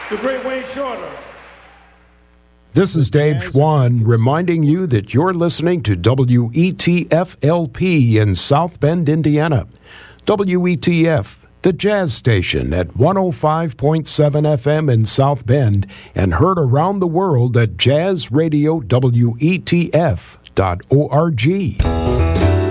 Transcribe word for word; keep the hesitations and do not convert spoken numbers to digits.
The great Wayne Shorter. This is Dave Schwann reminding you that you're listening to W E T F L P in South Bend, Indiana. W E T F, the jazz station at one oh five point seven F M in South Bend and heard around the world at jazz radio w e t f dot org.